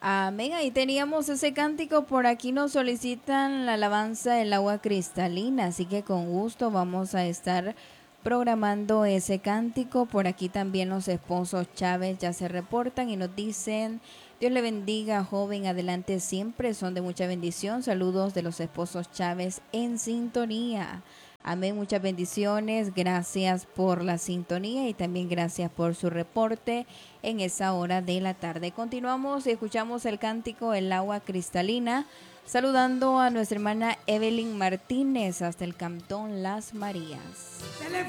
Amén. Ahí teníamos ese cántico. Por aquí nos solicitan la alabanza del agua cristalina. Así que con gusto vamos a estar programando ese cántico. Por aquí también los esposos Chávez ya se reportan y nos dicen: Dios le bendiga, joven, adelante siempre, son de mucha bendición. Saludos de los esposos Chávez en sintonía. Amén, muchas bendiciones, gracias por la sintonía y también gracias por su reporte en esa hora de la tarde. Continuamos y escuchamos el cántico El agua cristalina, saludando a nuestra hermana Evelyn Martínez hasta el Cantón Las Marías.